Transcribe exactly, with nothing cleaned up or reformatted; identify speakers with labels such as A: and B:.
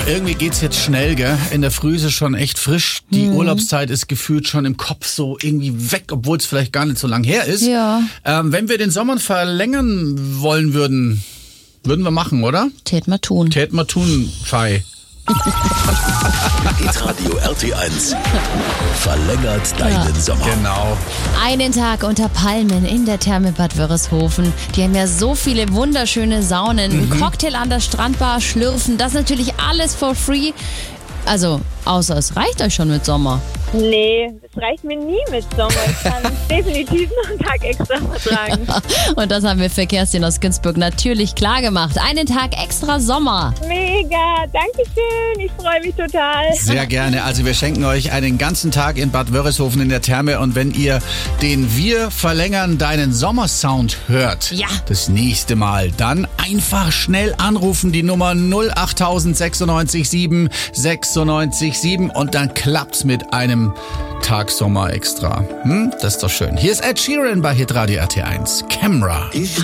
A: irgendwie geht's jetzt schnell, gell? In der Früh ist es schon echt frisch. Die
B: Mhm.
A: Urlaubszeit ist gefühlt schon im Kopf so irgendwie weg, obwohl es vielleicht gar nicht so lang her ist.
B: Ja.
A: Ähm, wenn wir den Sommer verlängern wollen würden, würden wir machen, oder?
B: Tät mal tun.
A: Tät mal tun, Fei.
C: Hitradio R T eins verlängert deinen Sommer.
A: Genau.
B: Einen Tag unter Palmen in der Therme Bad Wörishofen. Die haben ja so viele wunderschöne Saunen.
A: Mhm.
B: Ein Cocktail an der Strandbar, schlürfen. Das natürlich alles for free. Also, außer es reicht euch schon mit Sommer.
D: Nee, es reicht mir nie mit Sommer. Ich kann definitiv noch einen Tag extra vertragen.
B: Und das haben wir für Kerstin aus Günzburg natürlich klar gemacht. Einen Tag extra Sommer.
D: Mega, danke schön. Ich freue mich total.
A: Sehr gerne. Also wir schenken euch einen ganzen Tag in Bad Wörishofen in der Therme. Und wenn ihr den Wir verlängern deinen Sommersound hört,
B: Ja.
A: das nächste Mal, dann einfach schnell anrufen, die Nummer null acht sechsundneunzig sieben sechsundneunzig sieben und dann klappt's mit einem Tag Sommer extra. Hm? Das ist doch schön. Hier ist Ed Sheeran bei Hitradio R T eins. Camera.